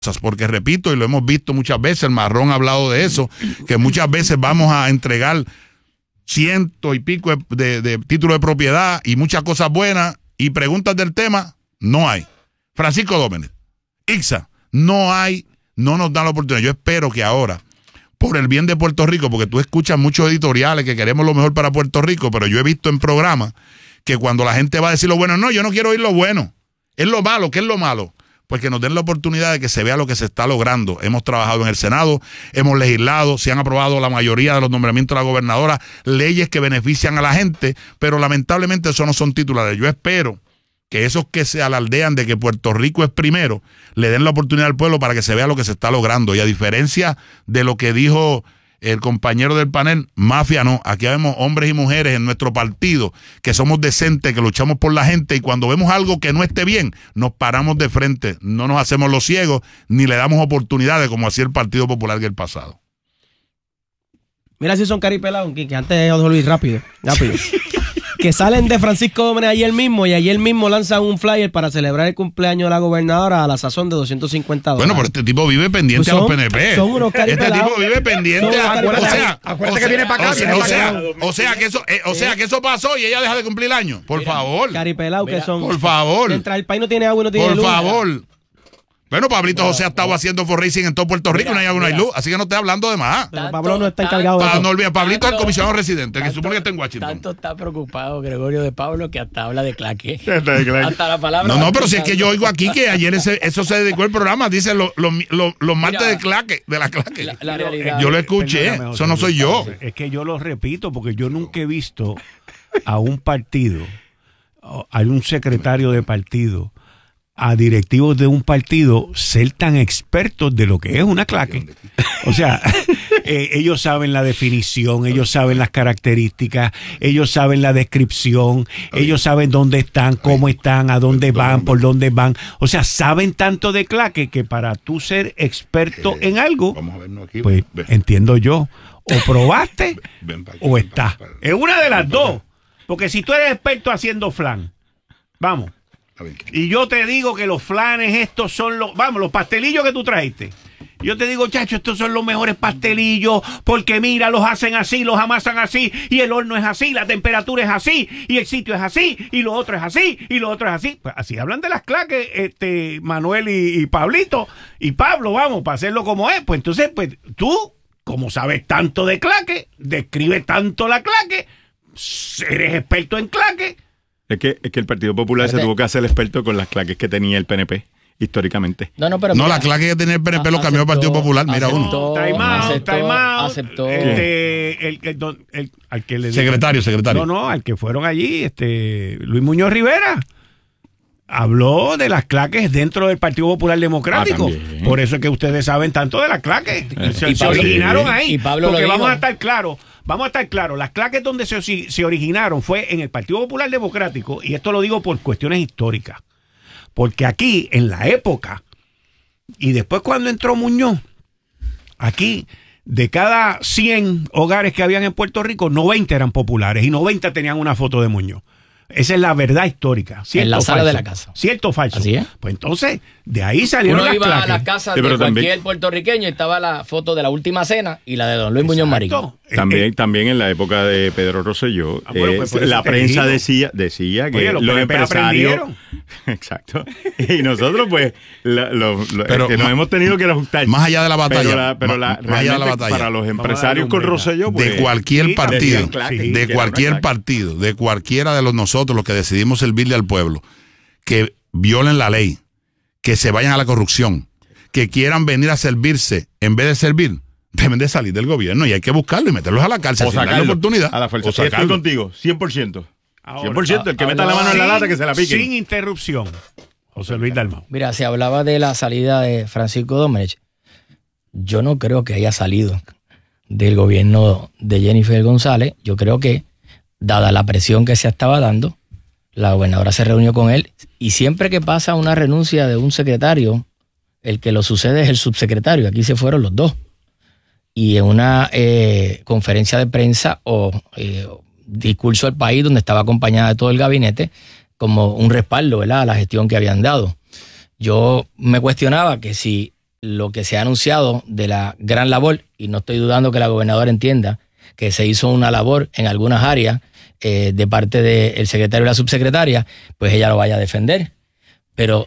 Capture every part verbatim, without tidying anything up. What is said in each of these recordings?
porque repito, y lo hemos visto muchas veces, el Marrón ha hablado de eso, que muchas veces vamos a entregar ciento y pico de, de, de títulos de propiedad y muchas cosas buenas y preguntas del tema, no hay. Francisco Domenech, I C S A, no hay, no nos dan la oportunidad. Yo espero que ahora, por el bien de Puerto Rico, porque tú escuchas muchos editoriales que queremos lo mejor para Puerto Rico, pero yo he visto en programas que cuando la gente va a decir lo bueno, no, yo no quiero oír lo bueno, es lo malo. ¿Qué es lo malo? Pues que nos den la oportunidad de que se vea lo que se está logrando. Hemos trabajado en el Senado, hemos legislado, se han aprobado la mayoría de los nombramientos de la gobernadora, leyes que benefician a la gente, pero lamentablemente eso no son titulares. Yo espero que esos que se alardean de que Puerto Rico es primero, le den la oportunidad al pueblo para que se vea lo que se está logrando. Y a diferencia de lo que dijo el compañero del panel, mafia no. Aquí vemos hombres y mujeres en nuestro partido que somos decentes, que luchamos por la gente y cuando vemos algo que no esté bien, nos paramos de frente. No nos hacemos los ciegos ni le damos oportunidades como hacía el Partido Popular del pasado. Mira si son caripelados, que antes de Luis, rápido, rápido. Que salen de Francisco Domenech ayer mismo y ayer mismo lanzan un flyer para celebrar el cumpleaños de la gobernadora a la sazón de doscientos cincuenta dólares. Bueno, pero este tipo vive pendiente pues son, a los P N P. Son unos este tipo vive pendiente son, a acuérdate, o sea, acuérdate o que sea, viene para acá. O sea, o sea, o sea que eso, eh, o sea que eso pasó y ella deja de cumplir el año. Por mira, favor. Caripelao que son. Por favor. Mientras el país no tiene agua y no tiene por luz. Por favor. Bueno, Pablito mira, José ha estado mira, haciendo forracing en todo Puerto Rico, mira, no hay agua, no hay luz, así que no estoy hablando de más. Pero Pablo no está encargado de eso. eso. No olvides, Pablito es el comisionado residente, tanto, que supone que está en Washington. Tanto está preocupado Gregorio de Pablo que hasta habla de claque. Hasta la palabra. No, no, pero si es que yo oigo aquí que ayer ese, eso se dedicó el programa, dice los lo, lo, lo martes de claque, de la claque. La, la realidad, yo lo escuché, perdóname, eso no soy yo. Es que yo lo repito, porque yo nunca he visto a un partido, a un secretario de partido, a directivos de un partido ser tan expertos de lo que es una claque. O sea, eh, ellos saben la definición, ellos saben las características, ellos saben la descripción, ellos saben dónde están, cómo están, a dónde van, por dónde van. O sea, saben tanto de claque que para tú ser experto en algo, pues entiendo yo, o probaste o estás. Es una de las dos. Porque si tú eres experto haciendo flan, vamos, y yo te digo que los flanes estos son los, vamos, los pastelillos que tú trajiste. Yo te digo, chacho, estos son los mejores pastelillos, porque mira, los hacen así, los amasan así, y el horno es así, la temperatura es así, y el sitio es así, y lo otro es así, y lo otro es así. Pues así hablan de las claques, este, Manuel y, y Pablito, y Pablo, vamos, para hacerlo como es. Pues entonces, pues tú, como sabes tanto de claque, describe tanto la claque, eres experto en claque. Es que, es que el Partido Popular se tuvo que hacer experto con las claques que tenía el P N P históricamente. No, no, pero no, mira, la claque que tenía el P N P a, lo cambió el Partido Popular. Mira aceptó, uno. Taimao, Taimao. Aceptó. Este, el, el, el, el, al que le secretario, dijo, secretario. No, no, al que fueron allí, este, Luis Muñoz Rivera. Habló de las claques dentro del Partido Popular Democrático. Ah, por eso es que ustedes saben tanto de las claques. Eh, se, se originaron ahí. Y Pablo porque lo vamos dijo. a estar claros. Vamos a estar claros, las claques donde se, se originaron fue en el Partido Popular Democrático, y esto lo digo por cuestiones históricas, porque aquí, en la época, y después cuando entró Muñoz, aquí, de cada cien hogares que habían en Puerto Rico, noventa eran populares, y noventa tenían una foto de Muñoz. Esa es la verdad histórica. En la sala falso? de la casa. ¿Cierto o falso? Así es. Pues entonces, de ahí salieron Uno las iba claques. a la casa sí, de cualquier también, puertorriqueño y estaba la foto de la última cena y la de don Luis Muñoz Marín. También, eh, eh, también en la época de Pedro Rosselló, ah, bueno, eh, pues la prensa decía, decía que Oye, los, los empresarios... Exacto. Y nosotros, pues, lo, lo, lo, pero, que nos ma, hemos tenido que ajustar. Más allá de la batalla. Pero, la, pero la, más allá de la batalla. Para los empresarios con Rosselló, pues, de cualquier sí, partido, claque, sí, de cualquier partido, de cualquiera de los nosotros, los que decidimos servirle al pueblo, que violen la ley, que se vayan a la corrupción, que quieran venir a servirse en vez de servir, deben de salir del gobierno y hay que buscarlo y meterlos a la cárcel o sin darle oportunidad. A la fuerza. Sí, estoy contigo, cien por ciento. Ahora, cien por ciento, el que meta la mano sin, en la lata que se la piquen. Sin interrupción. José Luis Dalmau. Mira, se hablaba de la salida de Francisco Domenech. Yo no creo que haya salido del gobierno de Jennifer González. Yo creo que, dada la presión que se estaba dando, la gobernadora se reunió con él y siempre que pasa una renuncia de un secretario, el que lo sucede es el subsecretario. Aquí se fueron los dos. Y en una eh, conferencia de prensa o eh, discurso al país donde estaba acompañada de todo el gabinete como un respaldo, ¿verdad?, a la gestión que habían dado. Yo me cuestionaba que si lo que se ha anunciado de la gran labor, y no estoy dudando que la gobernadora entienda que se hizo una labor en algunas áreas eh, de parte del secretario y la subsecretaria, pues ella lo vaya a defender. Pero,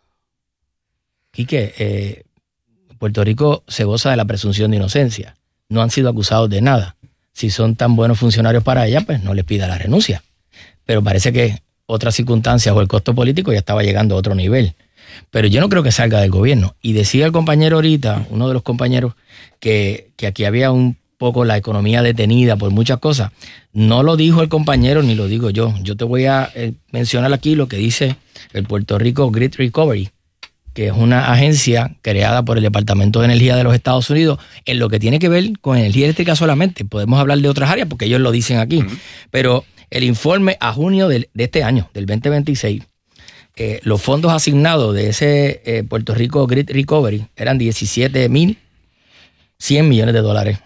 Quique, eh, Puerto Rico se goza de la presunción de inocencia. No han sido acusados de nada. Si son tan buenos funcionarios para ella, pues no les pida la renuncia. Pero parece que otras circunstancias o el costo político ya estaba llegando a otro nivel. Pero yo no creo que salga del gobierno. Y decía el compañero ahorita, uno de los compañeros, que, que aquí había un poco la economía detenida por muchas cosas. No lo dijo el compañero ni lo digo yo. Yo te voy a eh, mencionar aquí lo que dice el Puerto Rico Grid Recovery, que es una agencia creada por el Departamento de Energía de los Estados Unidos en lo que tiene que ver con energía eléctrica solamente. Podemos hablar de otras áreas porque ellos lo dicen aquí. Uh-huh. Pero el informe a junio de, de este año, del veinte veintiséis, eh, los fondos asignados de ese eh, Puerto Rico Grid Recovery eran diecisiete mil cien millones de dólares,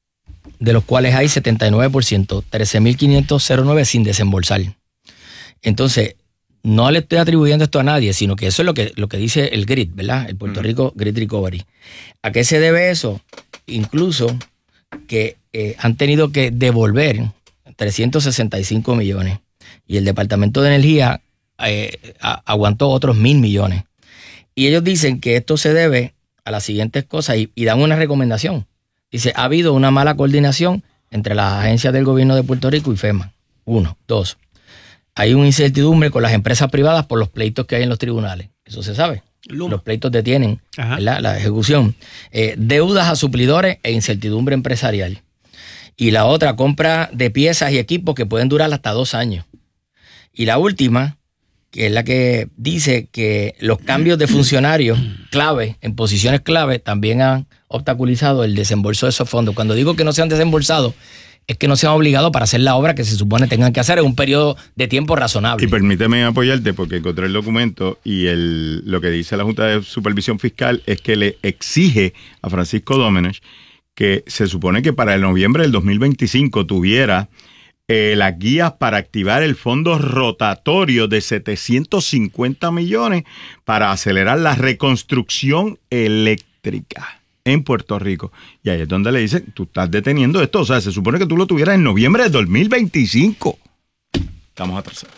de los cuales hay setenta y nueve por ciento, trece mil quinientos nueve sin desembolsar. Entonces, no le estoy atribuyendo esto a nadie, sino que eso es lo que, lo que dice el Grid, ¿verdad? El Puerto Rico Grid Recovery. ¿A qué se debe eso? Incluso que eh, han tenido que devolver trescientos sesenta y cinco millones y el Departamento de Energía eh, a, aguantó otros mil millones. Y ellos dicen que esto se debe a las siguientes cosas y, y dan una recomendación. Dice, ha habido una mala coordinación entre las agencias del gobierno de Puerto Rico y FEMA. Uno. Dos. Hay una incertidumbre con las empresas privadas por los pleitos que hay en los tribunales. Eso se sabe. Luma. Los pleitos detienen la, la ejecución. Eh, deudas a suplidores e incertidumbre empresarial. Y la otra, compra de piezas y equipos que pueden durar hasta dos años. Y la última, que es la que dice que los cambios de funcionarios clave, en posiciones clave, también han obstaculizado el desembolso de esos fondos. Cuando digo que no se han desembolsado, es que no se han obligado para hacer la obra que se supone tengan que hacer en un periodo de tiempo razonable. Y permíteme apoyarte porque encontré el documento y el, lo que dice la Junta de Supervisión Fiscal es que le exige a Francisco Domenech que se supone que para el noviembre del dos mil veinticinco tuviera eh, las guías para activar el fondo rotatorio de setecientos cincuenta millones para acelerar la reconstrucción eléctrica en Puerto Rico. Y ahí es donde le dicen, tú estás deteniendo esto. O sea, se supone que tú lo tuvieras en noviembre de dos mil veinticinco. Estamos atrasados.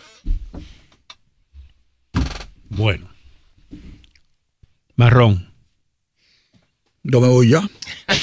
Bueno. Marrón. Yo me voy ya.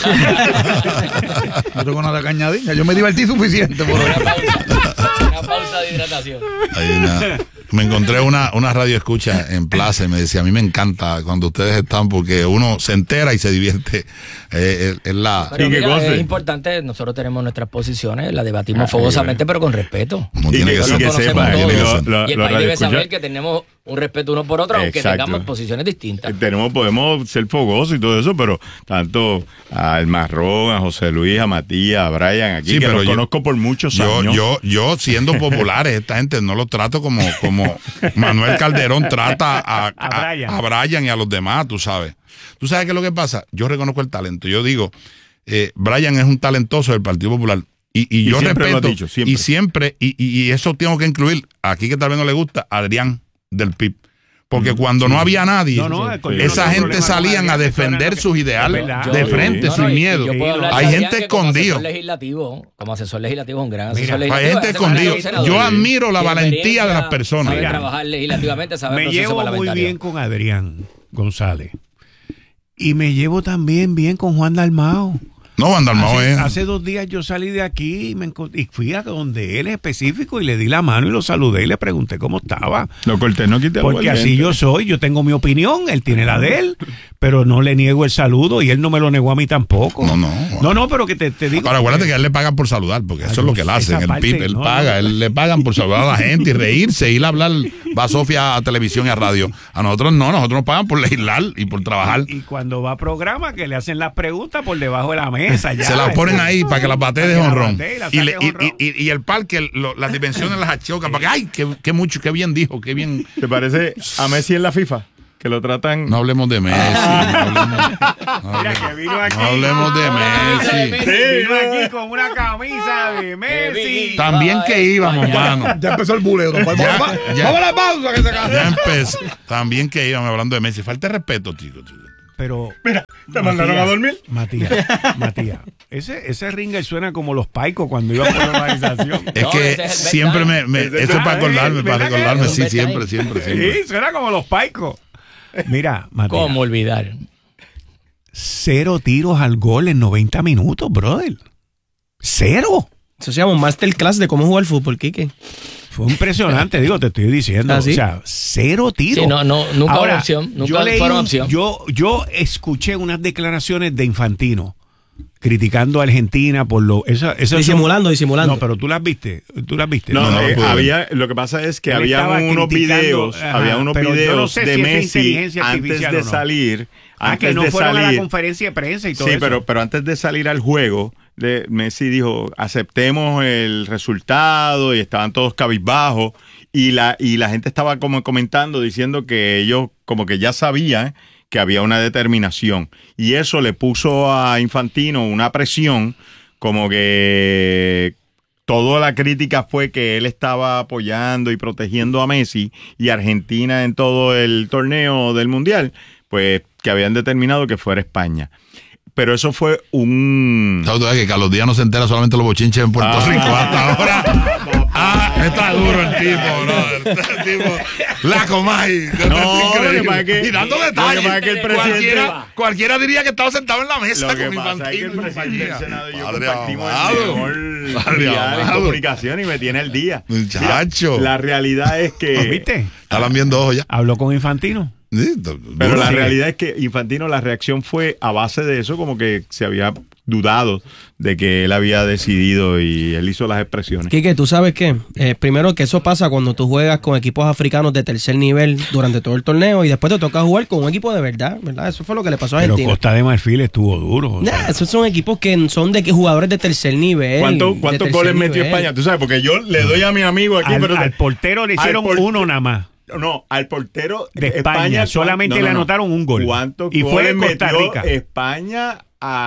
No tengo nada que añadir. Yo me divertí suficiente por hoy. Una pausa, una pausa de hidratación. Hay una, me encontré una, una radio escucha en Plaza y me decía, a mí me encanta cuando ustedes están porque uno se entera y se divierte. Eh, es, es la... Pero mira, es importante, nosotros tenemos nuestras posiciones, las debatimos ah, fogosamente, pero con respeto. Como tiene que, que, que sepa, que lo, lo, y el país debe saber que tenemos un respeto uno por otro, aunque Exacto. tengamos posiciones distintas. Tenemos, podemos ser fogosos y todo eso, pero tanto al Marrón, a José Luis, a Matías, a Brian, aquí, sí, que los yo, conozco por muchos yo, años. Yo, yo, siendo populares, esta gente no los trato como, como Manuel Calderón trata a, a, a, Brian. a Brian y a los demás, tú sabes. ¿Tú sabes qué es lo que pasa? Yo reconozco el talento. Yo digo, eh, Brian es un talentoso del Partido Popular. Y, y, y yo respeto. Lo dicho, siempre. Y siempre, y, y eso tengo que incluir, aquí que tal vez no le gusta, a Adrián del P I B. Porque cuando sí. no había nadie, no, no, esa no gente salían a defender sus ideales yo, de frente, yo, no, sin no, miedo. Hay gente escondida. Como asesor legislativo, como asesor legislativo, un gran Mira, asesor legislativo. Hay gente escondida. Yo admiro la valentía de las personas. Sabe trabajar legislativamente, sabe me llevo muy bien con Adrián González. Y me llevo también bien con Juan Dalmao. No, Juan Dalmao hace, es. Hace dos días yo salí de aquí y, me y fui a donde él específico y le di la mano y lo saludé y le pregunté cómo estaba. Lo corté, no quité. Porque así yo soy, yo tengo mi opinión, él tiene la de él, pero no le niego el saludo y él no me lo negó a mí tampoco. No, no. No, no, pero que te, te digo. Ahora, acuérdate que a él le pagan por saludar, porque eso es lo que él hace en el P I B. Él no, paga, no. él le pagan por saludar a la gente y reírse, ir a hablar, va a Sofía a televisión y a radio. A nosotros no, nosotros nos pagan por legislar y por trabajar. Y, y cuando va a programa, que le hacen las preguntas por debajo de la mesa. Ya, se las ponen ahí para que las bate de honrón. Y, y, y, y, y el parque, lo, las dimensiones las achocan. Para que, ay, qué, qué mucho, qué bien dijo, qué bien. ¿Te parece a Messi en la FIFA? Que lo tratan. No hablemos de Messi. Ah. No hablemos, no Mira que vino aquí. No hablemos de Messi. Sí, vino aquí con una camisa de Messi. También que íbamos, mano. Ya empezó el buleo. Vamos a la pausa que se acaba. Ya empezó. También que íbamos hablando de Messi. Falta de respeto, chicos. pero... Mira, ¿te mandaron a dormir? Matías, Matías, ese, ese ringer suena como los paicos cuando iba por la organización. Es No, que ese es el siempre me, bedtime. me- Ese eso es es para bedtime, acordarme, para ¿verdad que recordarme, es un sí, bedtime? siempre, siempre, siempre. Sí, suena como los paicos. Mira, Matías, ¿Cómo olvidar? cero tiros al gol en noventa minutos, brother. Cero. Eso se llama un masterclass de cómo jugar fútbol, Quique. Fue impresionante, digo, te estoy diciendo. ¿Ah, sí? O sea, cero tiros. Sí, no, no, nunca Ahora, hubo opción, nunca yo leí fueron un- opción. Yo, yo escuché unas declaraciones de Infantino criticando a Argentina por lo... Eso, eso Disimulando, disimulando. No, pero tú las viste. Tú las viste. No, No, no eh, lo pude ver. había, lo que pasa es que Él había estaba unos criticando, videos, ajá, había unos pero yo videos no sé de si es Messi inteligencia antes artificial de o no. salir. Ah, antes que no de fueron a la salir. conferencia de prensa y todo Sí, eso. pero, pero antes de salir al juego, de, Messi dijo, aceptemos el resultado, y estaban todos cabizbajos, y la, y la gente estaba como comentando, diciendo que ellos como que ya sabían que había una determinación, y eso le puso a Infantino una presión, como que toda la crítica fue que él estaba apoyando y protegiendo a Messi y Argentina en todo el torneo del Mundial, pues que habían determinado que fuera España. Pero eso fue un... ¿Sabes tú que Carlos Díaz no se entera solamente los bochinches en Puerto Ah. Rico hasta ahora? Ah, está duro el tipo, brother. El tipo, la comay. No, lo que pasa es que- y dando lo que detalles. pasa es que el presidente- cualquiera, cualquiera diría que estaba sentado en la mesa Lo que con pasa es que Infantino el y presidente del compañía. Senado y yo Padre compartimos amado. el mejor Padre dial en amado. comunicación y me tiene el día. Muchacho. Mira, la realidad es que... ¿Viste? Están viendo ojos ya. Habló con Infantino. Sí, d- Pero duro. la Sí. realidad es que Infantino, la reacción fue a base de eso, como que se había dudado de que él había decidido y él hizo las expresiones. Quique, ¿tú sabes qué? Eh, primero que eso pasa cuando tú juegas con equipos africanos de tercer nivel durante todo el torneo y después te toca jugar con un equipo de verdad, ¿verdad? Eso fue lo que le pasó a Pero Argentina. Costa de Marfil estuvo duro. o sea. Nah, esos son equipos que son de que jugadores de tercer nivel. ¿Cuánto- de ¿Cuántos tercer goles metió nivel. España? Tú sabes, porque yo le doy a mi amigo aquí, al, pero... al portero le al hicieron por- uno nada más. No, al portero De España, solamente no, no, le no. anotaron un gol. ¿Cuántos Y fue goles en Costa metió Rica. España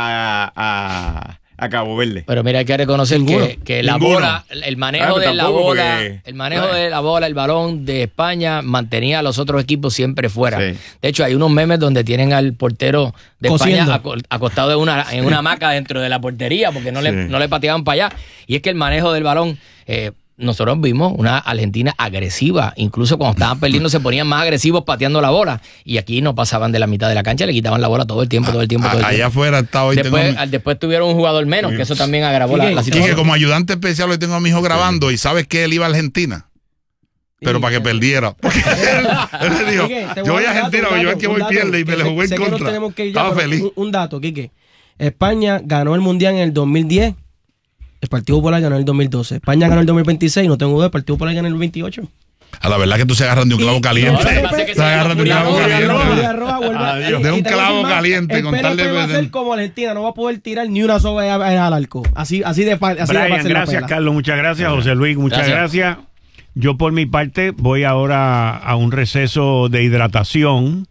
a, a, a Cabo Verde? Pero mira, hay que reconocer Ninguno. que, que la Ninguno. bola, el manejo Ah, de la tampoco bola, porque- el manejo Ah. de la bola, el balón de España mantenía a los otros equipos siempre fuera. Sí. De hecho, hay unos memes donde tienen al portero de Cosiendo. España aco- acostado en una, en una hamaca dentro de la portería porque no, Sí. le, no le pateaban para allá. Y es que el manejo del balón, eh, nosotros vimos una Argentina agresiva. Incluso cuando estaban perdiendo se ponían más agresivos pateando la bola. Y aquí no pasaban de la mitad de la cancha, le quitaban la bola todo el tiempo, todo el tiempo, todo el A- Allá tiempo. afuera está hoy Después, tengo... al- después tuvieron un jugador menos, que eso también agravó la, Quique, la Y situación. que como ayudante especial hoy tengo a mi hijo grabando y sabes que él iba a Argentina. Pero Sí, para que sí. perdiera. Porque él, él le dijo, Quique, te yo voy a dar un Argentina, dato, pero yo un el que dato, voy un pierde y dato, me le que jugué sé en que nos contra. tenemos que ir ya, Estaba pero feliz. Un, un dato, Quique. España ganó el Mundial en el dos mil diez. El Partido Popular ganó en el dos mil doce. España ganó en el dos mil veintiséis. No tengo duda, el Partido Popular ganó en el veintiocho. A la verdad que tú se agarran de un clavo Y- caliente. No, lo que pasa es que se se agarran de un Furia clavo Roja, caliente. Furia Roja vuelve a- Adiós. y- De un y te voy a decir clavo más, caliente, el con P N P tal de- va a ser como Argentina, no va a poder tirar ni una soga al arco. Así, así de pa- así de Brian, fácil la gracias, pela. Carlos. Muchas gracias. José Luis, muchas Gracias. gracias. Yo, por mi parte, voy ahora a un receso de hidratación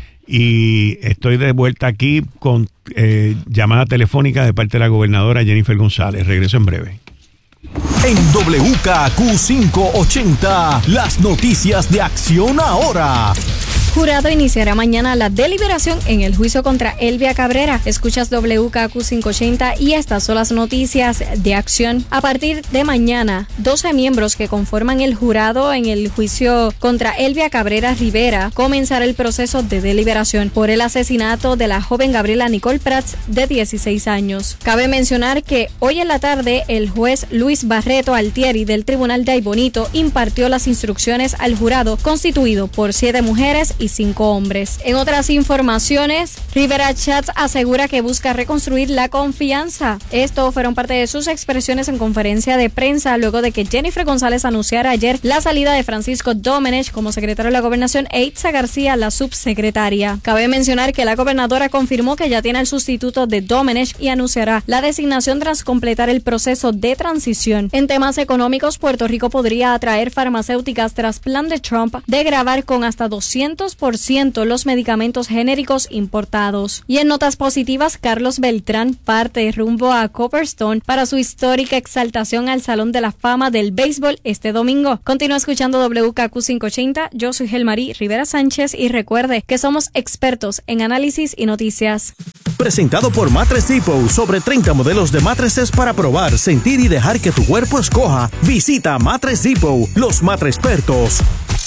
y estoy de vuelta aquí con eh, llamada telefónica de parte de la gobernadora Jennifer González. Regreso en breve. En W K Q quinientos ochenta, las noticias de Acción Ahora. Jurado iniciará mañana la deliberación en el juicio contra Elvia Cabrera. Escuchas W K Q quinientos ochenta y estas son las noticias de Acción. A partir de mañana, doce miembros que conforman el jurado en el juicio contra Elvia Cabrera Rivera comenzará el proceso de deliberación por el asesinato de la joven Gabriela Nicole Prats de dieciséis años. Cabe mencionar que hoy en la tarde el juez Luis Barreto Altieri del Tribunal de Aybonito impartió las instrucciones al jurado constituido por siete mujeres y cinco hombres. En otras informaciones, Rivera Chats asegura que busca reconstruir la confianza. Esto fueron parte de sus expresiones en conferencia de prensa luego de que Jennifer González anunciara ayer la salida de Francisco Domenech como secretario de la Gobernación e Itza García la subsecretaria. Cabe mencionar que la gobernadora confirmó que ya tiene el sustituto de Domenech y anunciará la designación tras completar el proceso de transición. En temas económicos, Puerto Rico podría atraer farmacéuticas tras plan de Trump de grabar con hasta doscientos por ciento los medicamentos genéricos importados. Y en notas positivas, Carlos Beltrán parte rumbo a Copperstone para su histórica exaltación al Salón de la Fama del Béisbol este domingo. Continúa escuchando W K Q quinientos ochenta, yo soy Gelmarí Rivera Sánchez y recuerde que somos expertos en análisis y noticias. Presentado por Mattress Depot, sobre treinta modelos de mattresses para probar, sentir y dejar que tu cuerpo escoja. Visita Mattress Depot, los matres expertos.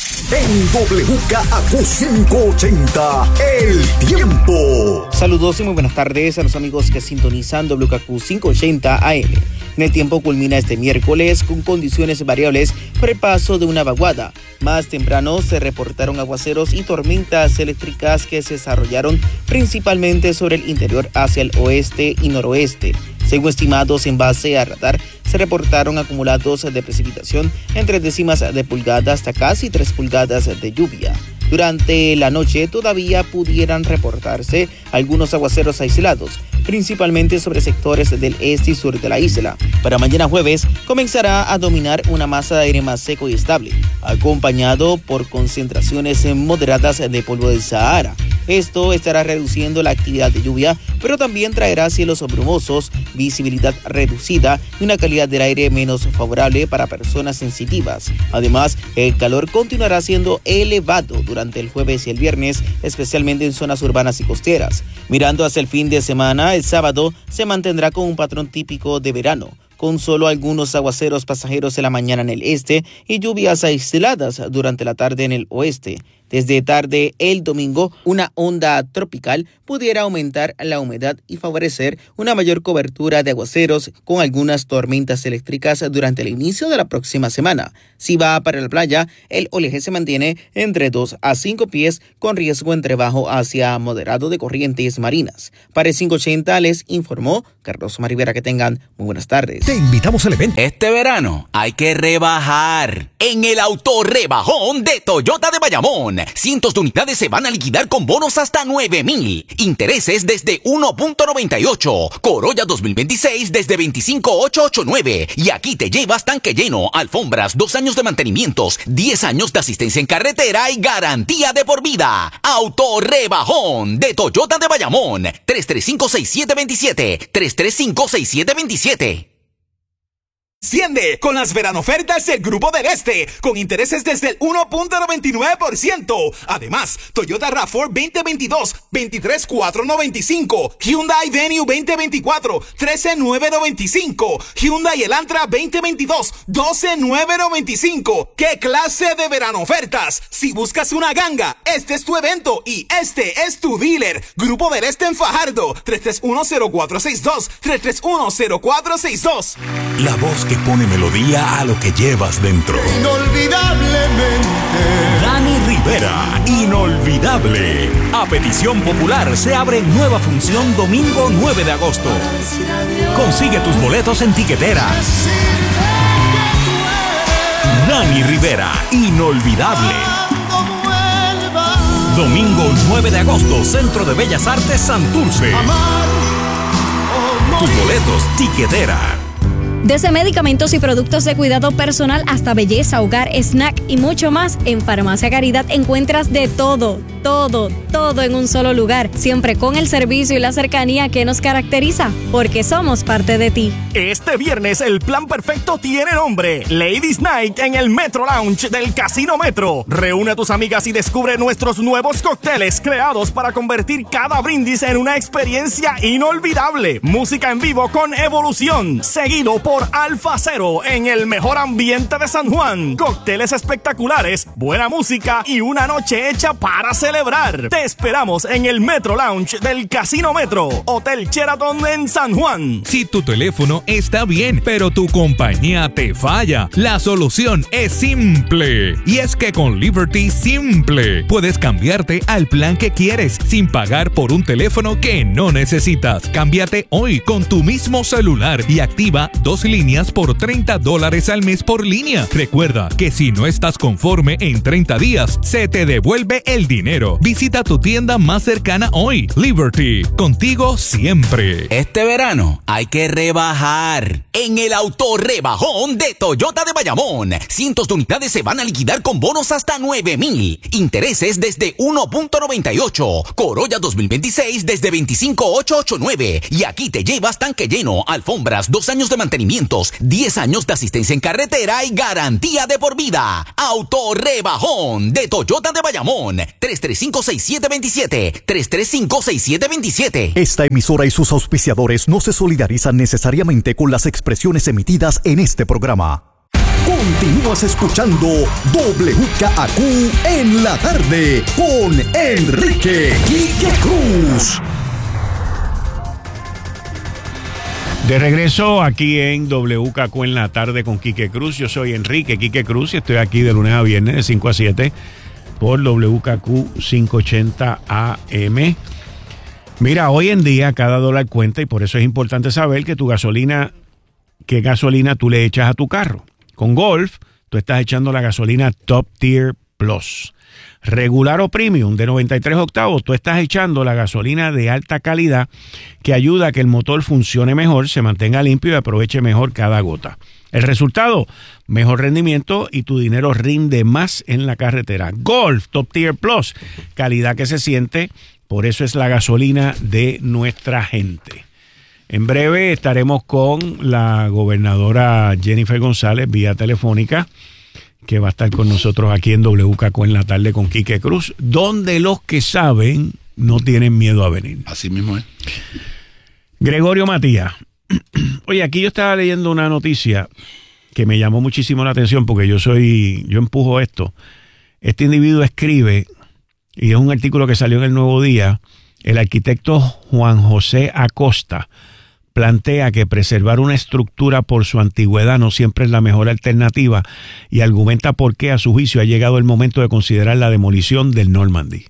En W K Q quinientos ochenta, el tiempo. Saludos y muy buenas tardes a los amigos que sintonizan W K Q quinientos ochenta A M. En el tiempo culmina este miércoles con condiciones variables por el paso de una vaguada. Más temprano se reportaron aguaceros y tormentas eléctricas que se desarrollaron principalmente sobre el interior hacia el oeste y noroeste. Según estimados en base a radar, se reportaron acumulados de precipitación entre décimas de pulgada hasta casi tres pulgadas de lluvia. Durante la noche todavía pudieran reportarse algunos aguaceros aislados, principalmente sobre sectores del este y sur de la isla. Para mañana jueves comenzará a dominar una masa de aire más seco y estable, acompañado por concentraciones moderadas de polvo del Sahara. Esto estará reduciendo la actividad de lluvia, pero también traerá cielos brumosos, visibilidad reducida y una calidad del aire menos favorable para personas sensitivas. Además, el calor continuará siendo elevado durante el jueves y el viernes, especialmente en zonas urbanas y costeras. Mirando hacia el fin de semana, el sábado se mantendrá con un patrón típico de verano, con solo algunos aguaceros pasajeros en la mañana en el este y lluvias aisladas durante la tarde en el oeste. Desde tarde el domingo, una onda tropical pudiera aumentar la humedad y favorecer una mayor cobertura de aguaceros con algunas tormentas eléctricas durante el inicio de la próxima semana. Si va para la playa, el oleaje se mantiene entre dos a cinco pies con riesgo entre bajo hacia moderado de corrientes marinas. Para el quinientos ochenta les informó Carlos Marivera. Que tengan muy buenas tardes. Te invitamos al evento. Este verano hay que rebajar en el autorrebajón de Toyota de Bayamón. Cientos de unidades se van a liquidar con bonos hasta nueve mil. Intereses desde uno punto noventa y ocho. Corolla dos mil veintiséis desde veinticinco mil ochocientos ochenta y nueve. Y aquí te llevas tanque lleno, alfombras, dos años de mantenimientos, diez años de asistencia en carretera y garantía de por vida. Autorrebajón de Toyota de Bayamón. tres tres cinco, seis siete dos siete. tres tres cinco, seis siete dos siete. Enciende con las veranofertas del Grupo del Este, con intereses desde el uno punto noventa y nueve por ciento. Además, Toyota RAV cuatro veinte veintidós, veintitrés mil cuatrocientos noventa y cinco, Hyundai Venue veinte veinticuatro, trece mil novecientos noventa y cinco, Hyundai Elantra veinte veintidós, doce mil novecientos noventa y cinco. ¡Qué clase de veranofertas! Si buscas una ganga, este es tu evento y este es tu dealer. Grupo del Este en Fajardo, tres tres uno, cero cuatro seis dos, tres tres uno, cero cuatro seis dos. La voz que pone melodía a lo que llevas dentro. Inolvidablemente. Dani Rivera, inolvidable. A petición popular se abre nueva función domingo nueve de agosto. Consigue tus boletos en tiquetera. Dani Rivera, inolvidable. Domingo nueve de agosto, Centro de Bellas Artes Santurce. Tus boletos, tiquetera. Desde medicamentos y productos de cuidado personal hasta belleza, hogar, snack y mucho más, en Farmacia Caridad encuentras de todo, todo, todo en un solo lugar, siempre con el servicio y la cercanía que nos caracteriza, porque somos parte de ti. Este viernes el plan perfecto tiene nombre, Ladies Night en el Metro Lounge del Casino Metro. Reúne a tus amigas y descubre nuestros nuevos cócteles creados para convertir cada brindis en una experiencia inolvidable. Música en vivo con Evolución, seguido por por Alfa Cero en el mejor ambiente de San Juan. Cócteles espectaculares, buena música y una noche hecha para celebrar. Te esperamos en el Metro Lounge del Casino Metro, Hotel Sheraton en San Juan. Si tu teléfono está bien, pero tu compañía te falla, la solución es simple. Y es que con Liberty Simple puedes cambiarte al plan que quieres sin pagar por un teléfono que no necesitas. Cámbiate hoy con tu mismo celular y activa dos dos líneas por treinta dólares al mes por línea. Recuerda que si no estás conforme en treinta días, se te devuelve el dinero. Visita tu tienda más cercana hoy. Liberty, contigo siempre. Este verano hay que rebajar en el autorrebajón de Toyota de Bayamón. Cientos de unidades se van a liquidar con bonos hasta nueve mil. Intereses desde uno punto noventa y ocho. Corolla dos mil veintiséis desde veinticinco mil ochocientos ochenta y nueve. Y aquí te llevas tanque lleno, alfombras, dos años de mantenimientos, diez años de asistencia en carretera y garantía de por vida. Autorrebajón de Toyota de Bayamón. tres tres cinco, seis siete dos siete. tres tres cinco, seis siete dos siete. Esta emisora y sus auspiciadores no se solidarizan necesariamente con las expresiones emitidas en este programa. Continúas escuchando W K A Q en la tarde con Enrique Quique Cruz. De regreso aquí en W K Q en la tarde con Quique Cruz. Yo soy Enrique Quique Cruz y estoy aquí de lunes a viernes de cinco a siete por W K Q quinientos ochenta A M. Mira, hoy en día cada dólar cuenta y por eso es importante saber que tu gasolina, qué gasolina tú le echas a tu carro. Con Golf, tú estás echando la gasolina Top Tier Plus. Regular o Premium de noventa y tres octavos, tú estás echando la gasolina de alta calidad que ayuda a que el motor funcione mejor, se mantenga limpio y aproveche mejor cada gota. El resultado, mejor rendimiento y tu dinero rinde más en la carretera. Golf Top Tier Plus, calidad que se siente, por eso es la gasolina de nuestra gente. En breve estaremos con la gobernadora Jennifer González vía telefónica, que va a estar con nosotros aquí en W K Q en la tarde con Quique Cruz, donde los que saben no tienen miedo a venir. Así mismo es. Gregorio Matías. Oye, aquí yo estaba leyendo una noticia que me llamó muchísimo la atención porque yo soy, yo empujo esto. Este individuo escribe, y es un artículo que salió en el Nuevo Día, el arquitecto Juan José Acosta plantea que preservar una estructura por su antigüedad no siempre es la mejor alternativa y argumenta por qué a su juicio ha llegado el momento de considerar la demolición del Normandy.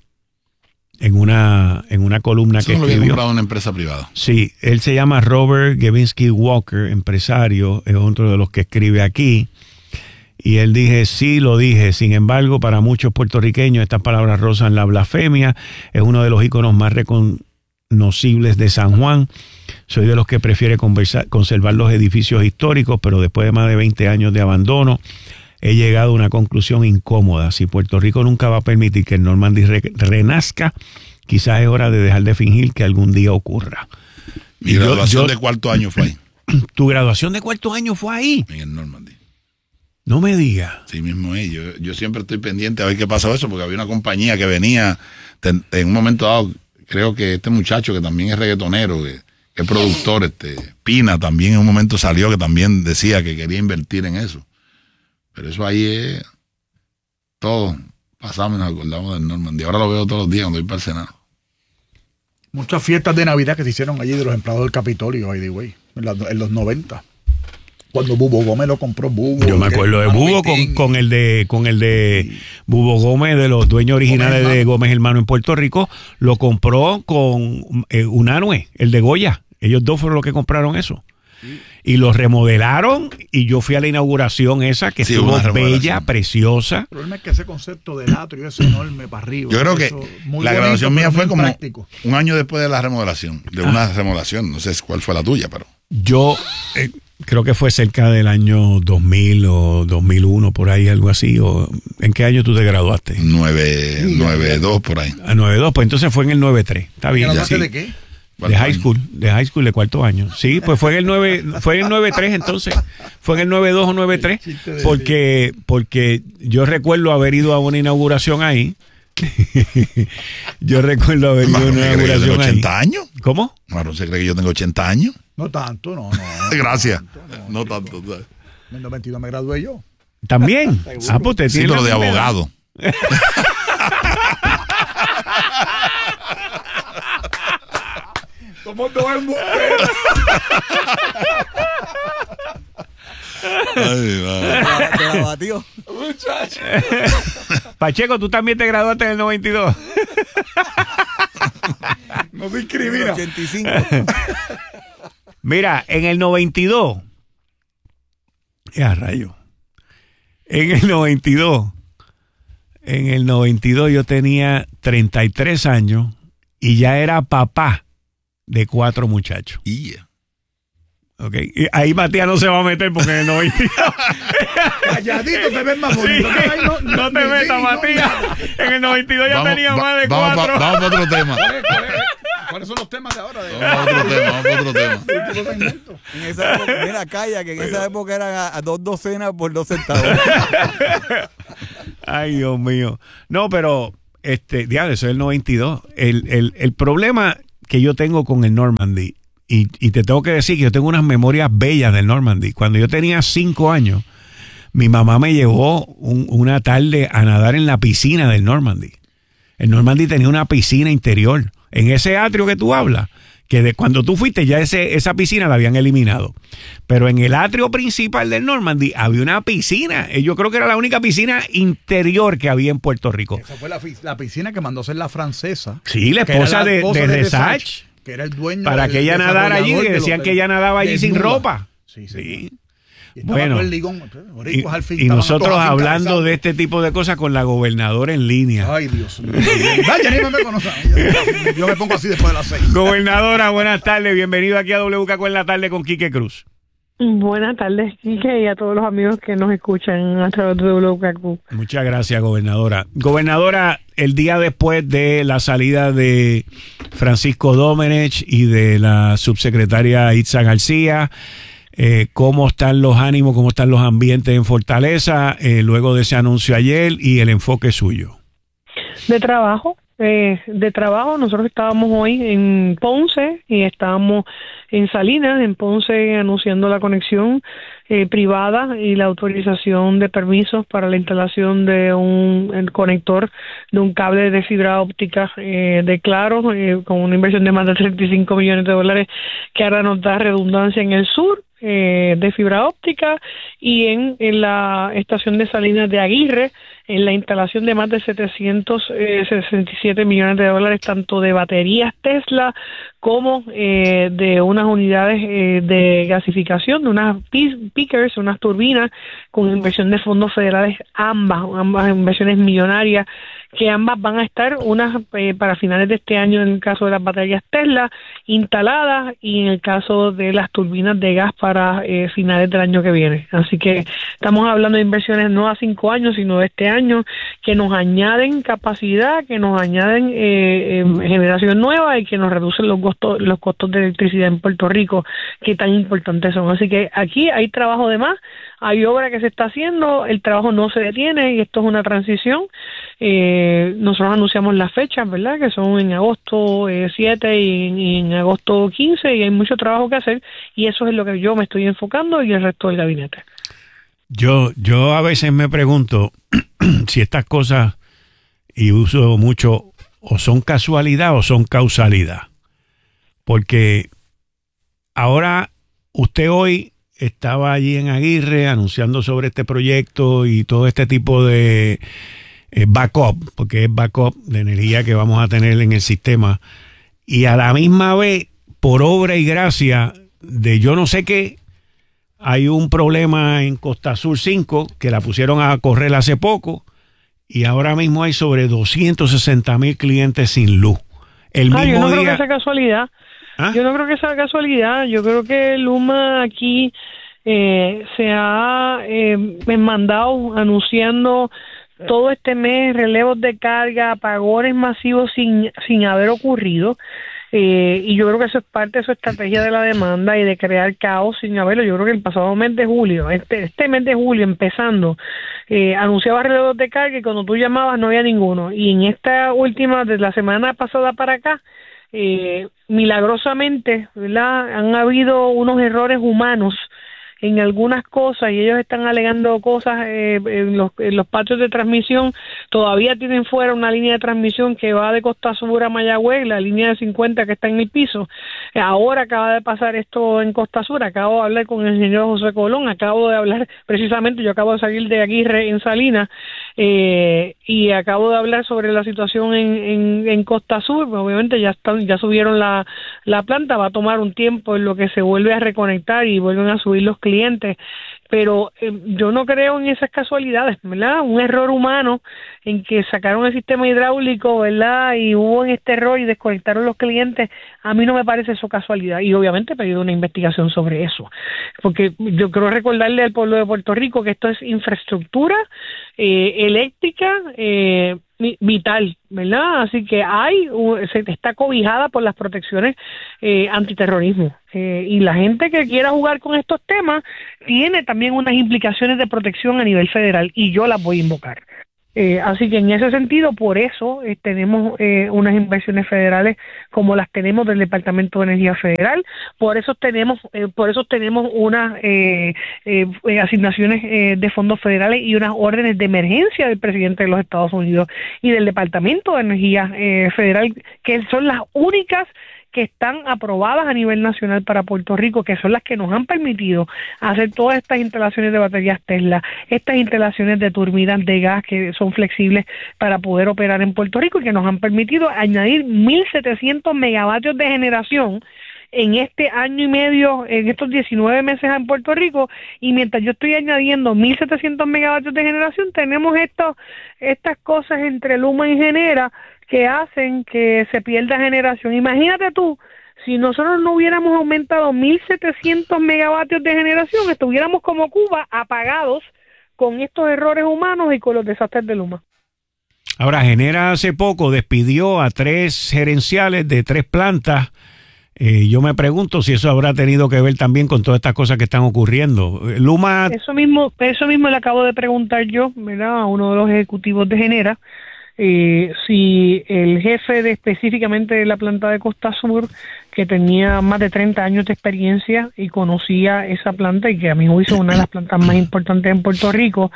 En una, en una columna Eso que no lo escribió. había comprado una empresa privada. Sí, él se llama Robert Gevinsky Walker, empresario, es otro de los que escribe aquí. Y él dije, sí, lo dije. Sin embargo, para muchos puertorriqueños estas palabras rozan la blasfemia. Es uno de los íconos más reconocibles de San Juan. Soy de los que prefiere conversar, conservar los edificios históricos, pero después de más de veinte años de abandono, he llegado a una conclusión incómoda. Si Puerto Rico nunca va a permitir que el Normandy re renazca, quizás es hora de dejar de fingir que algún día ocurra. Mi yo, graduación yo, de cuarto año fue ahí. ¿Tu graduación de cuarto año fue ahí? En el Normandy. No me digas. Sí mismo es. Yo, yo siempre estoy pendiente a ver qué pasó eso, porque había una compañía que venía, en, en un momento dado, creo que este muchacho que también es reggaetonero, que el productor, este Pina, también en un momento salió que también decía que quería invertir en eso. Pero eso ahí es todo. Pasamos y nos acordamos del Normandy. Ahora lo veo todos los días cuando voy para el Senado. Muchas fiestas de Navidad que se hicieron allí de los empleados del Capitolio, by the way, en, la, en los noventa. Cuando Bubo Gómez lo compró Bubo. Yo me acuerdo de Bubo con, con el de con el de Bubo Gómez, de los dueños originales de Gómez Hermano en Puerto Rico, lo compró con eh, Unanue, el de Goya. Ellos dos fueron los que compraron eso. Sí. Y lo remodelaron y yo fui a la inauguración esa que sí, estuvo bella, preciosa. El problema es que ese concepto del atrio es enorme para arriba. Yo creo que eso, la graduación mía fue como práctico. Un año después de la remodelación, de una ah. remodelación. No sé cuál fue la tuya, pero... Yo... Eh, creo que fue cerca del año dos mil o dos mil uno, por ahí, algo así. O, ¿en qué año tú te graduaste? nueve dos, por ahí. A nueve dos, pues entonces fue en el nueve tres. Está bien. ¿Graduaste sí. de qué? De high school, de high school, de cuarto año. Sí, pues fue en el nueve, fue en el nueve tres entonces. Fue en el nueve dos o nueve tres, porque, porque yo recuerdo haber ido a una inauguración ahí. Yo recuerdo haber ido a una inauguración ahí. ochenta años? ¿Cómo? Marón se cree que yo tengo ochenta años. No tanto, no, no. Gracias. No tanto. No. En el noventa y dos me gradué yo. ¿También? Ah, pues te sí, pero de abogado. Somos dos embusteros. Ay, va. Te la batió. Muchacho. Pacheco, tú también te graduaste en el noventa y dos. No se inscribía. ochenta y cinco. Mira, en el noventa y dos, Ya, rayo. En el noventa y dos, en el noventa y dos yo tenía treinta y tres años y ya era papá de cuatro muchachos. Yeah. Okay. Y ahí Matías no se va a meter porque en el noventa y dos... Calladito te ves más bonito. Sí, no, no, no te metas, Matías. En el noventa y dos ya vamos, tenía va, más de vamos cuatro. Pa, vamos a otro tema. ¿Cuáles son los temas de ahora? De... Vamos a otro tema, vamos a otro tema. En esa época, mira, calla, que en esa época eran a, a dos docenas por dos centavos. Ay, Dios mío. No, pero, este, diablo, eso es el noventa y dos. El, el, el problema que yo tengo con el Normandy, y, y te tengo que decir que yo tengo unas memorias bellas del Normandy. Cuando yo tenía cinco años, mi mamá me llevó un, una tarde a nadar en la piscina del Normandy. El Normandy tenía una piscina interior. En ese atrio que tú hablas, que de cuando tú fuiste ya ese, esa piscina la habían eliminado. Pero en el atrio principal del Normandy había una piscina. Yo creo que era la única piscina interior que había en Puerto Rico. Esa fue la, la piscina que mandó a hacer la francesa. Sí, la esposa, la de, esposa de, de, de Resach. Que era el dueño. Para del, que ella nadara allí, que decían que ella nadaba allí sin ropa. Sí, sí. sí. Y bueno, ligón, y, al fin, y nosotros hablando de este tipo de cosas con la gobernadora en línea. Ay, Dios mío. Vaya, ni me conoce. Yo me pongo así después de las seis. Gobernadora, buenas tardes. Bienvenido aquí a W K Q en la tarde con Quique Cruz. Buenas tardes, Quique, y a todos los amigos que nos escuchan a través de W K Q. Muchas gracias, gobernadora. Gobernadora, el día después de la salida de Francisco Domenech y de la subsecretaria Itza García, Eh, ¿cómo están los ánimos, cómo están los ambientes en Fortaleza eh, luego de ese anuncio ayer y el enfoque suyo? De trabajo, eh, de trabajo. Nosotros estábamos hoy en Ponce y estábamos en Salinas, en Ponce, anunciando la conexión eh, privada y la autorización de permisos para la instalación de un el conector de un cable de fibra óptica eh, de Claro, eh, con una inversión de más de treinta y cinco millones de dólares, que ahora nos da redundancia en el sur. Eh, de fibra óptica, y en, en la estación de Salinas de Aguirre, en la instalación de más de setecientos sesenta y siete millones de dólares, tanto de baterías Tesla como eh, de unas unidades eh, de gasificación, de unas pickers, unas turbinas, con inversión de fondos federales, ambas, ambas inversiones millonarias, que ambas van a estar, unas eh, para finales de este año en el caso de las baterías Tesla instaladas, y en el caso de las turbinas de gas para eh, finales del año que viene. Así que estamos hablando de inversiones no a cinco años, sino de este año, que nos añaden capacidad, que nos añaden eh, eh, generación nueva y que nos reducen los costos, los costos de electricidad en Puerto Rico, que tan importantes son. Así que aquí hay trabajo de más, hay obra que se está haciendo, el trabajo no se detiene y esto es una transición. Eh, nosotros anunciamos las fechas, ¿verdad? Que son en agosto eh, siete y, y en agosto quince, y hay mucho trabajo que hacer, y eso es lo que yo me estoy enfocando y el resto del gabinete. Yo, yo a veces me pregunto si estas cosas, y uso mucho, o son casualidad o son causalidad. Porque ahora usted hoy estaba allí en Aguirre anunciando sobre este proyecto y todo este tipo de eh, backup, porque es backup de energía que vamos a tener en el sistema, y a la misma vez, por obra y gracia de yo no sé qué, hay un problema en Costa Sur cinco que la pusieron a correr hace poco, y ahora mismo hay sobre doscientos sesenta mil clientes sin luz. El ah, mismo yo no día... creo que sea casualidad. ¿Ah? Yo no creo que sea casualidad. Yo creo que Luma aquí eh, se ha eh, mandado anunciando todo este mes relevos de carga, apagones masivos sin, sin haber ocurrido. Eh, y yo creo que eso es parte de su estrategia de la demanda y de crear caos sin haberlo. Yo creo que el pasado mes de julio, este, este mes de julio empezando, eh, anunciaba relevos de carga y cuando tú llamabas no había ninguno. Y en esta última, de la semana pasada para acá, eh, milagrosamente, ¿verdad?, han habido unos errores humanos en algunas cosas, y ellos están alegando cosas eh, en, los, en los patios de transmisión. Todavía tienen fuera una línea de transmisión que va de Costa Sur a Mayagüez, la línea de cincuenta que está en el piso. Ahora acaba de pasar esto en Costa Sur. Acabo de hablar con el ingeniero José Colón, acabo de hablar precisamente, yo acabo de salir de Aguirre en Salinas, eh, y acabo de hablar sobre la situación en, en, en Costa Sur. Obviamente ya están, ya subieron la, la planta, va a tomar un tiempo en lo que se vuelve a reconectar y vuelven a subir los clientes, pero eh, yo no creo en esas casualidades, ¿verdad? Un error humano en que sacaron el sistema hidráulico, ¿verdad? Y hubo en este error y desconectaron los clientes, a mí no me parece eso casualidad, y obviamente he pedido una investigación sobre eso, porque yo quiero recordarle al pueblo de Puerto Rico que esto es infraestructura eh, eléctrica eh, vital, ¿verdad? Así que hay, se está cobijada por las protecciones eh, antiterrorismo. Eh, y la gente que quiera jugar con estos temas tiene también unas implicaciones de protección a nivel federal y yo las voy a invocar. Eh, así que en ese sentido, por eso eh, tenemos eh, unas inversiones federales como las tenemos del Departamento de Energía Federal, por eso tenemos, eh, por eso tenemos unas eh, eh, asignaciones eh, de fondos federales y unas órdenes de emergencia del presidente de los Estados Unidos y del Departamento de Energía eh, Federal, que son las únicas que están aprobadas a nivel nacional para Puerto Rico, que son las que nos han permitido hacer todas estas instalaciones de baterías Tesla, estas instalaciones de turbinas de gas que son flexibles para poder operar en Puerto Rico y que nos han permitido añadir mil setecientos megavatios de generación en este año y medio, en estos diecinueve meses en Puerto Rico, y mientras yo estoy añadiendo mil setecientos megavatios de generación, tenemos estos, estas cosas entre Luma y Genera que hacen que se pierda generación. Imagínate tú, si nosotros no hubiéramos aumentado mil setecientos megavatios de generación, estuviéramos como Cuba, apagados con estos errores humanos y con los desastres de Luma. Ahora, Genera hace poco despidió a tres gerenciales de tres plantas. Eh, yo me pregunto si eso habrá tenido que ver también con todas estas cosas que están ocurriendo. Luma... Eso mismo, eso mismo le acabo de preguntar yo, ¿verdad?, a uno de los ejecutivos de Genera, Eh, si el jefe de específicamente de la planta de Costa Sur, que tenía más de treinta años de experiencia y conocía esa planta y que a mi juicio es una de las plantas más importantes en Puerto Rico,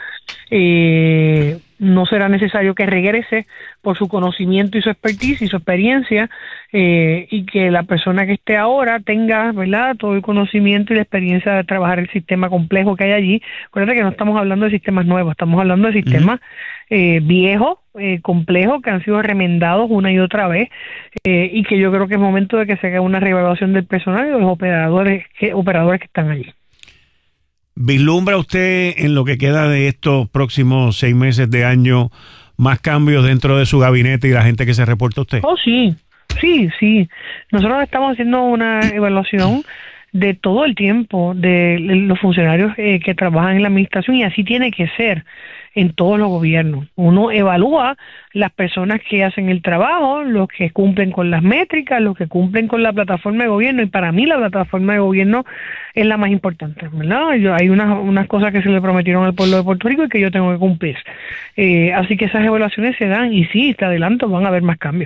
eh, no será necesario que regrese por su conocimiento y su expertise y su experiencia, eh, y que la persona que esté ahora tenga, ¿verdad?, todo el conocimiento y la experiencia de trabajar el sistema complejo que hay allí. Acuérdate que no estamos hablando de sistemas nuevos, estamos hablando de sistemas uh-huh. eh, viejos, eh, complejos, que han sido remendados una y otra vez, eh, y que yo creo que es momento de que se haga una reevaluación del personal y de los operadores que, operadores que están allí. ¿Vislumbra usted en lo que queda de estos próximos seis meses de año más cambios dentro de su gabinete y la gente que se reporta a usted? Oh, sí, sí, sí. Nosotros estamos haciendo una evaluación de todo el tiempo de los funcionarios eh, que trabajan en la administración, y así tiene que ser en todos los gobiernos. Uno evalúa las personas que hacen el trabajo, los que cumplen con las métricas, los que cumplen con la plataforma de gobierno, y para mí la plataforma de gobierno es la más importante, ¿verdad? Yo, hay unas, unas cosas que se le prometieron al pueblo de Puerto Rico y que yo tengo que cumplir. Eh, así que esas evaluaciones se dan, y sí, te adelanto, van a haber más cambios.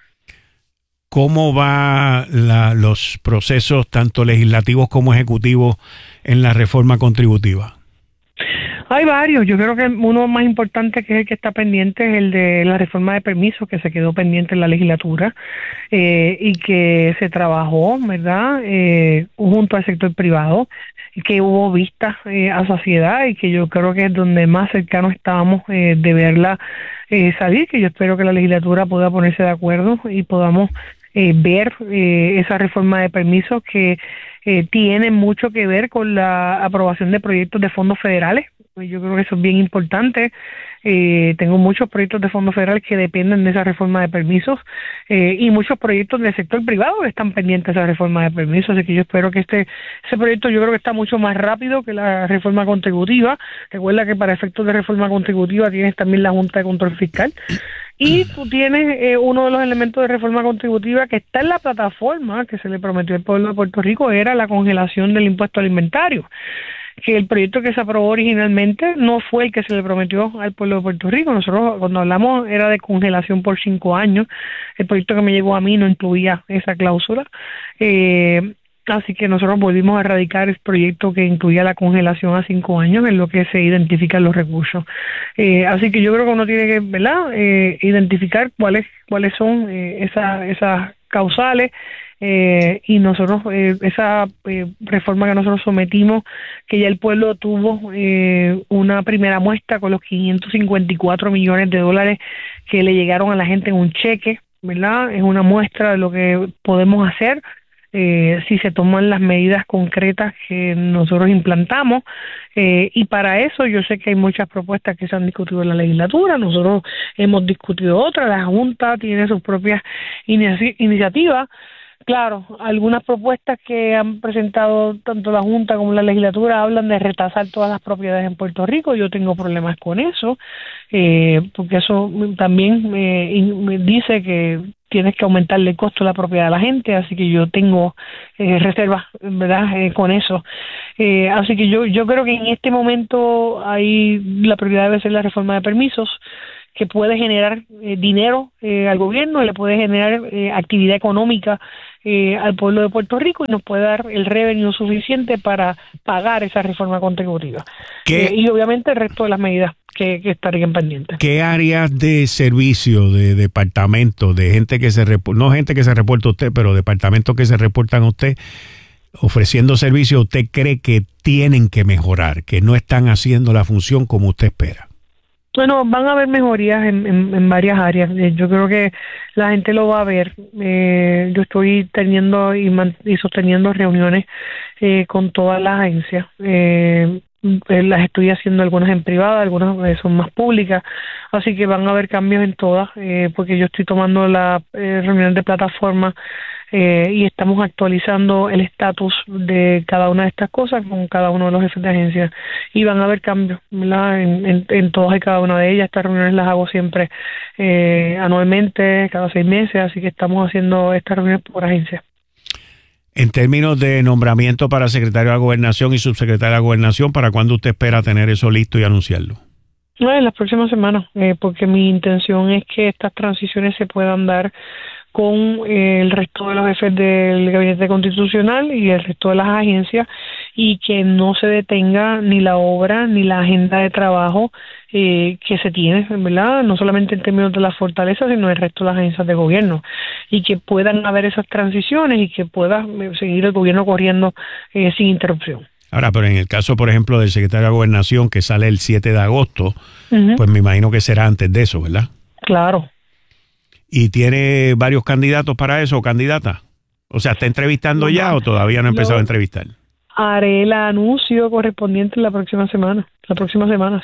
¿Cómo van los procesos tanto legislativos como ejecutivos en la reforma contributiva? Hay varios. Yo creo que uno más importante, que es el que está pendiente, es el de la reforma de permisos, que se quedó pendiente en la legislatura eh, y que se trabajó, ¿verdad?, eh, junto al sector privado, y que hubo vistas eh, a saciedad, y que yo creo que es donde más cercanos estábamos eh, de verla eh, salir, que yo espero que la legislatura pueda ponerse de acuerdo y podamos eh, ver eh, esa reforma de permisos que eh, tiene mucho que ver con la aprobación de proyectos de fondos federales. Yo creo que eso es bien importante. Eh, tengo muchos proyectos de fondos federales que dependen de esa reforma de permisos, eh, y muchos proyectos del sector privado que están pendientes de esa reforma de permisos, así que yo espero que este ese proyecto, yo creo que está mucho más rápido que la reforma contributiva. Recuerda que para efectos de reforma contributiva tienes también la Junta de Control Fiscal, y tú tienes eh, uno de los elementos de reforma contributiva que está en la plataforma que se le prometió al pueblo de Puerto Rico, era la congelación del impuesto alimentario, que el proyecto que se aprobó originalmente no fue el que se le prometió al pueblo de Puerto Rico. Nosotros, cuando hablamos, era de congelación por cinco años. El proyecto que me llegó a mí no incluía esa cláusula. Eh, así que nosotros volvimos a erradicar el proyecto que incluía la congelación a cinco años, en lo que se identifican los recursos. Eh, así que yo creo que uno tiene que, ¿verdad?, eh, identificar cuáles cuáles son eh, esas esas causales. Eh, y nosotros, eh, esa eh, reforma que nosotros sometimos, que ya el pueblo tuvo eh, una primera muestra con los quinientos cincuenta y cuatro millones de dólares que le llegaron a la gente en un cheque, ¿verdad? Es una muestra de lo que podemos hacer eh, si se toman las medidas concretas que nosotros implantamos, eh, y para eso yo sé que hay muchas propuestas que se han discutido en la legislatura, nosotros hemos discutido otras, la Junta tiene sus propias inici- iniciativas. Claro, algunas propuestas que han presentado tanto la Junta como la legislatura hablan de retasar todas las propiedades en Puerto Rico. Yo tengo problemas con eso, eh, porque eso también eh, me dice que tienes que aumentarle el costo de la propiedad a la gente, así que yo tengo eh, reservas, ¿verdad?, eh, con eso. Eh, así que yo yo creo que en este momento ahí la prioridad debe ser la reforma de permisos, que puede generar eh, dinero eh, al gobierno, le puede generar eh, actividad económica eh, al pueblo de Puerto Rico y nos puede dar el revenue suficiente para pagar esa reforma contributiva. Eh, y obviamente el resto de las medidas que, que estarían pendientes. ¿Qué áreas de servicio, de departamento, de gente que se reporta, no gente que se reporta a usted, pero departamentos que se reportan a usted ofreciendo servicio, usted cree que tienen que mejorar, que no están haciendo la función como usted espera? Bueno, van a haber mejorías en, en, en varias áreas. Yo creo que la gente lo va a ver. Eh, yo estoy teniendo y, man, y sosteniendo reuniones eh, con todas las agencias. Eh, las estoy haciendo algunas en privada, algunas eh, son más públicas, así que van a haber cambios en todas, eh, porque yo estoy tomando la eh, reunión de plataforma eh, y estamos actualizando el estatus de cada una de estas cosas con cada uno de los jefes de agencia, y van a haber cambios, ¿verdad?, en, en, en todas y cada una de ellas. Estas reuniones las hago siempre eh, anualmente, cada seis meses, así que estamos haciendo estas reuniones por agencia. En términos de nombramiento para secretario de la Gobernación y subsecretario de la Gobernación, ¿para cuándo usted espera tener eso listo y anunciarlo? No, en las próximas semanas, eh, porque mi intención es que estas transiciones se puedan dar con eh, el resto de los jefes del Gabinete Constitucional y el resto de las agencias, y que no se detenga ni la obra ni la agenda de trabajo eh, que se tiene, ¿verdad?, no solamente en términos de la fortaleza, sino el resto de las agencias de gobierno, y que puedan haber esas transiciones y que pueda seguir el gobierno corriendo eh, sin interrupción. Ahora, pero en el caso, por ejemplo, del secretario de Gobernación, que sale el siete de agosto, uh-huh. pues me imagino que será antes de eso, ¿verdad? Claro. ¿Y tiene varios candidatos para eso o candidatas? O sea, ¿está entrevistando no, ya no. o todavía no ha empezado no. a entrevistar? Haré el anuncio correspondiente la próxima semana, las próximas semanas.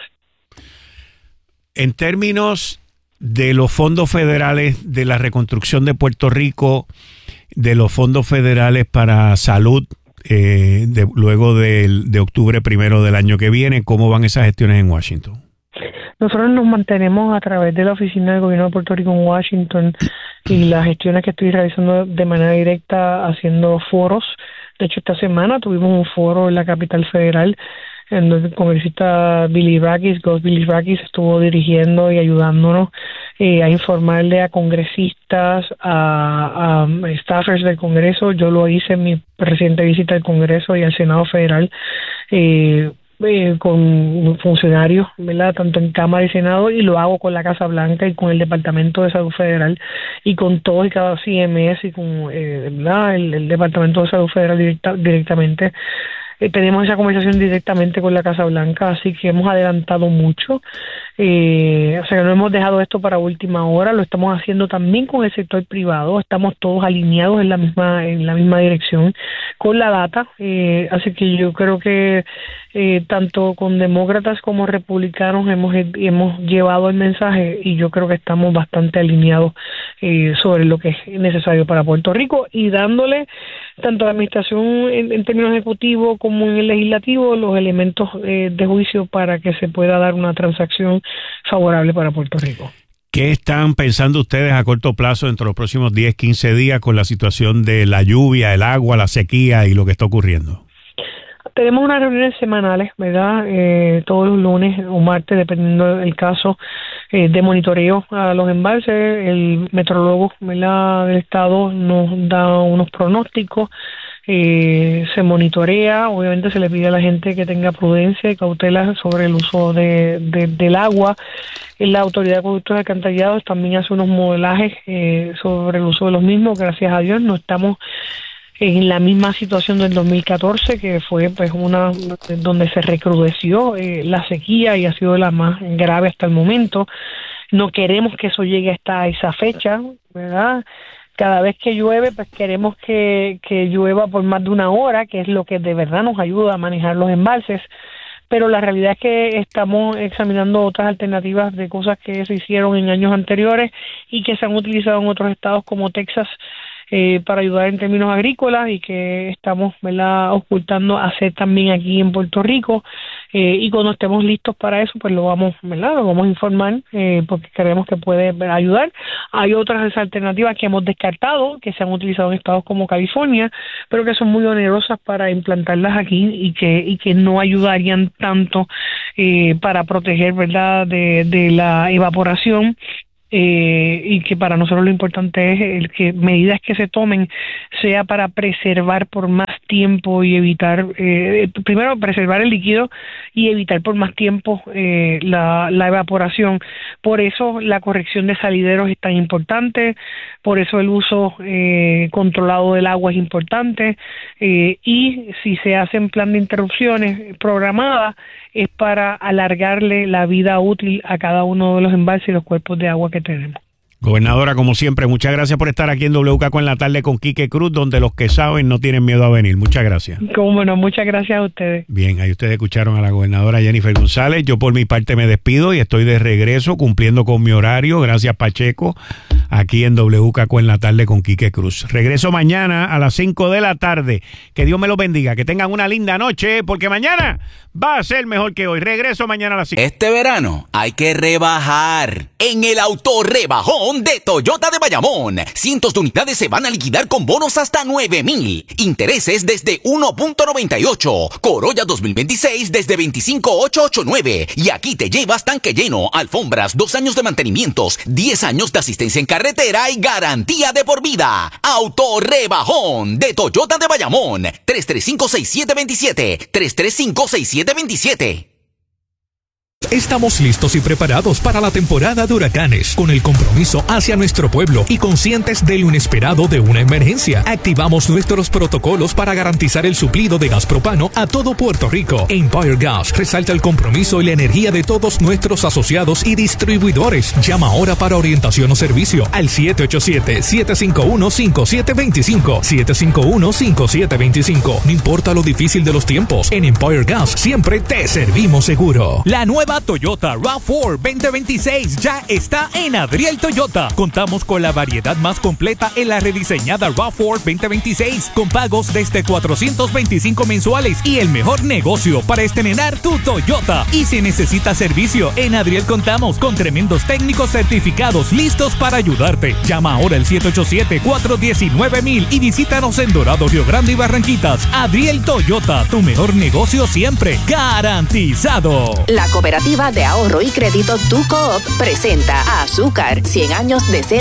En términos de los fondos federales de la reconstrucción de Puerto Rico, de los fondos federales para salud, eh, de, luego de, de octubre primero del año que viene, ¿cómo van esas gestiones en Washington? Nosotros nos mantenemos a través de la Oficina del Gobierno de Puerto Rico en Washington y las gestiones que estoy realizando de manera directa haciendo foros. De hecho, esta semana tuvimos un foro en la capital federal en donde el congresista Billy Rakis, Ghost Billy Rakis, estuvo dirigiendo y ayudándonos eh, a informarle a congresistas, a, a staffers del Congreso. Yo lo hice en mi reciente visita al Congreso y al Senado Federal, eh, Eh, con funcionarios, ¿verdad?, tanto en Cámara y Senado, y lo hago con la Casa Blanca y con el Departamento de Salud Federal y con todos y cada C M S y con eh, ¿verdad? El, el Departamento de Salud Federal directa, directamente. Eh, tenemos esa conversación directamente con la Casa Blanca, así que hemos adelantado mucho. Eh, o sea, no hemos dejado esto para última hora, lo estamos haciendo también con el sector privado, estamos todos alineados en la misma en la misma dirección con la data, eh, así que yo creo que eh, tanto con demócratas como republicanos hemos hemos llevado el mensaje, y yo creo que estamos bastante alineados eh, sobre lo que es necesario para Puerto Rico, y dándole tanto a la administración en, en términos ejecutivos como en el legislativo los elementos eh, de juicio para que se pueda dar una transacción favorable para Puerto Rico. ¿Qué están pensando ustedes a corto plazo entre los próximos diez, quince días con la situación de la lluvia, el agua, la sequía y lo que está ocurriendo? Tenemos unas reuniones semanales, ¿verdad? Eh, todos los lunes o martes, dependiendo del caso, eh, de monitoreo a los embalses. El metrólogo, ¿verdad?, del estado nos da unos pronósticos. Eh, se monitorea, obviamente se le pide a la gente que tenga prudencia y cautela sobre el uso de, de, del agua. La Autoridad de Acueductos y Alcantarillados también hace unos modelajes eh, sobre el uso de los mismos. Gracias a Dios no estamos en la misma situación del dos mil catorce, que fue pues una donde se recrudeció eh, la sequía y ha sido la más grave hasta el momento. No queremos que eso llegue hasta esa fecha, ¿verdad? cada vez que llueve, pues queremos que, que llueva por más de una hora, que es lo que de verdad nos ayuda a manejar los embalses. Pero la realidad es que estamos examinando otras alternativas de cosas que se hicieron en años anteriores y que se han utilizado en otros estados como Texas eh, para ayudar en términos agrícolas y que estamos, ¿verdad?, ocultando hacer también aquí en Puerto Rico. Eh, y cuando estemos listos para eso, pues lo vamos, ¿verdad?, lo vamos a informar eh, porque creemos que puede ayudar. Hay otras alternativas que hemos descartado, que se han utilizado en estados como California, pero que son muy onerosas para implantarlas aquí y que y que no ayudarían tanto eh, para proteger, ¿verdad?, de, de la evaporación. Eh, y que para nosotros lo importante es el que medidas que se tomen sea para preservar por más tiempo y evitar, eh, primero preservar el líquido y evitar por más tiempo eh, la, la evaporación. Por eso la corrección de salideros es tan importante, por eso el uso eh, controlado del agua es importante eh, y si se hacen plan de interrupciones programadas es para alargarle la vida útil a cada uno de los embalses y los cuerpos de agua que tenemos. Gobernadora, como siempre, muchas gracias por estar aquí en W K Q en la tarde con Quique Cruz, donde los que saben no tienen miedo a venir. Muchas gracias. Cómo no, muchas gracias a ustedes. Bien, ahí ustedes escucharon a la gobernadora Jennifer González. Yo por mi parte me despido y estoy de regreso cumpliendo con mi horario. Gracias, Pacheco, aquí en W K Q en la tarde con Quique Cruz. Regreso mañana a las cinco de la tarde. Que Dios me los bendiga. Que tengan una linda noche, porque mañana va a ser mejor que hoy. Regreso mañana a las cinco. Este verano hay que rebajar en el autorrebajón de Toyota de Bayamón. Cientos de unidades se van a liquidar con bonos hasta nueve mil. Intereses desde uno punto noventa y ocho. Corolla dos mil veintiséis desde veinticinco mil ochocientos ochenta y nueve. Y aquí te llevas tanque lleno, alfombras, dos años de mantenimientos, diez años de asistencia en carretera y garantía de por vida. Autorrebajón de Toyota de Bayamón. tres tres cinco, seis siete dos siete. tres tres cinco, seis siete dos siete. Estamos listos y preparados para la temporada de huracanes, con el compromiso hacia nuestro pueblo y conscientes de lo inesperado de una emergencia. Activamos nuestros protocolos para garantizar el suplido de gas propano a todo Puerto Rico. Empire Gas resalta el compromiso y la energía de todos nuestros asociados y distribuidores. Llama ahora para orientación o servicio al siete ocho siete, siete cinco uno, cinco siete dos cinco, siete cinco uno, cinco siete dos cinco. No importa lo difícil de los tiempos, en Empire Gas siempre te servimos seguro. La nueva Toyota RAV cuatro veinte veintiséis ya está en Adriel Toyota. Contamos con la variedad más completa en la rediseñada RAV cuatro veinte veintiséis, con pagos desde cuatrocientos veinticinco mensuales y el mejor negocio para estrenar tu Toyota. Y si necesitas servicio, en Adriel contamos con tremendos técnicos certificados listos para ayudarte. Llama ahora al siete ocho siete, cuatro uno nueve mil y visítanos en Dorado, Río Grande y Barranquitas. Adriel Toyota, tu mejor negocio siempre garantizado. La Cooperativa de Ahorro y Crédito Tu Coop presenta a Azúcar, cien años de ser